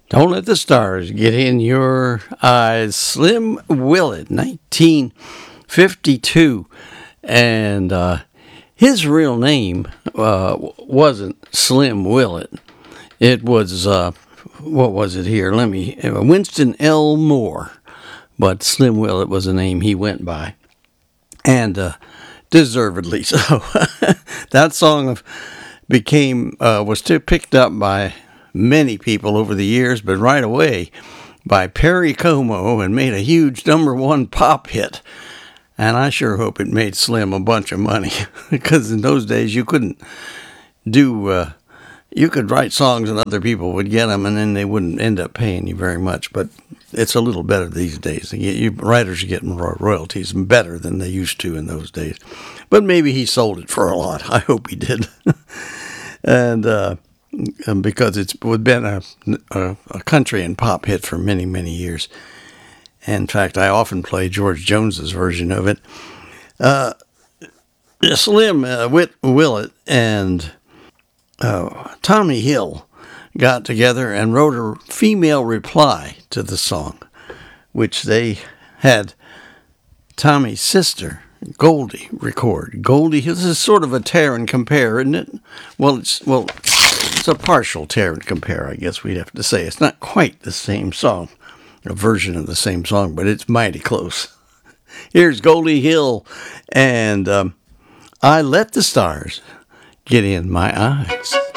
Don't let the stars get in your eyes. Slim Willett, 1952. And his real name wasn't Slim Willett. It was, what was it here? Winston L. Moore. But Slim Willett was the name he went by. And deservedly so. That song was picked up by many people over the years, but right away by Perry Como and made a huge #1 pop hit. And I sure hope it made Slim a bunch of money, because in those days you couldn't you could write songs and other people would get them, and then they wouldn't end up paying you very much. But it's a little better these days. Writers are getting royalties better than they used to in those days. But maybe he sold it for a lot. I hope he did. And because it's been a country and pop hit for many, many years. In fact, I often play George Jones's version of it. Slim Willett and Tommy Hill got together and wrote a female reply to the song, which they had Tommy's sister, Goldie, record. Goldie, this is sort of a tear and compare, isn't it? It's a partial tear and compare, I guess we'd have to say. It's not quite the same song, a version of the same song, but it's mighty close. Here's Goldie Hill and I Let the Stars Get in My Eyes.